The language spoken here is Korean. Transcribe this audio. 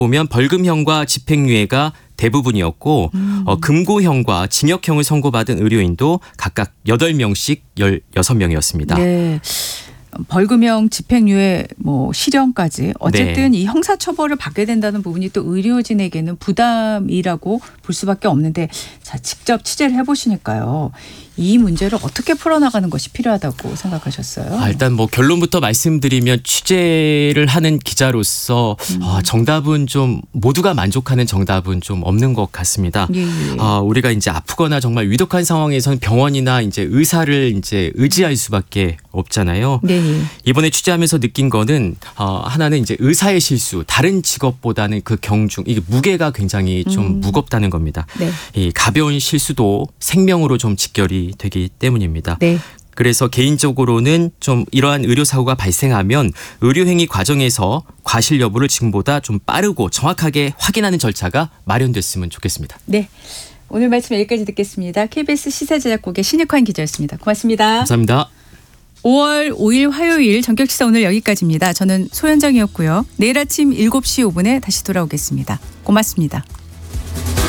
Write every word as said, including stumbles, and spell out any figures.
보면 벌금형과 집행유예가 대부분이었고 음. 어, 금고형과 징역형을 선고받은 의료인도 각각 여덟 명씩 열여섯 명이었습니다. 네. 벌금형, 집행유예, 뭐 실형까지 어쨌든 네. 이 형사처벌을 받게 된다는 부분이 또 의료진에게는 부담이라고 볼 수밖에 없는데, 자, 직접 취재를 해보시니까요. 이 문제를 어떻게 풀어나가는 것이 필요하다고 생각하셨어요? 아, 일단 뭐 결론부터 말씀드리면 취재를 하는 기자로서 음. 아, 정답은 좀 모두가 만족하는 정답은 좀 없는 것 같습니다. 예, 예. 아, 우리가 이제 아프거나 정말 위독한 상황에서는 병원이나 이제 의사를 이제 의지할 수밖에 없잖아요. 네. 이번에 취재하면서 느낀 거는 어, 하나는 이제 의사의 실수, 다른 직업보다는 그 경중, 이게 무게가 굉장히 좀 음. 무겁다는 겁니다. 네. 이 가벼운 실수도 생명으로 좀 직결이 되기 때문입니다. 네. 그래서 개인적으로는 좀 이러한 의료사고가 발생하면 의료행위 과정에서 과실 여부를 지금보다 좀 빠르고 정확하게 확인하는 절차가 마련됐으면 좋겠습니다. 네. 오늘 말씀 여기까지 듣겠습니다. 케이비에스 시사제작국의 신익환 기자였습니다. 고맙습니다. 감사합니다. 오월 오일 화요일 전격시사 오늘 여기까지입니다. 저는 소현정이었고요. 내일 아침 일곱 시 오 분에 다시 돌아오겠습니다. 고맙습니다.